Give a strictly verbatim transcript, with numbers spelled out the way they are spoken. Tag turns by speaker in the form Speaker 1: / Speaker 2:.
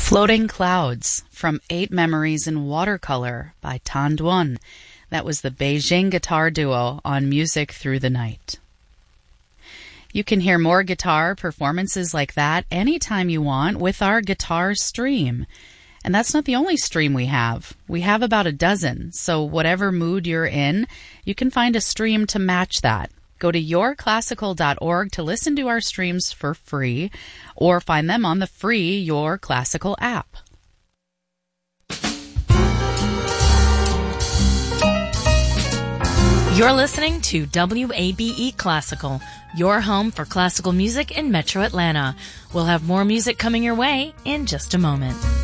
Speaker 1: Floating Clouds from Eight Memories in Watercolor by Tan Duan. That was the Beijing guitar duo on Music Through the Night. You can hear more guitar performances like that anytime you want with our guitar stream. And that's not the only stream we have. We have about a dozen, so whatever mood you're in, you can find a stream to match that. Go to your classical dot org to listen to our streams for free, or find them on the free Your Classical app.
Speaker 2: You're listening to W A B E Classical, your home for classical music in Metro Atlanta. We'll have more music coming your way in just a moment.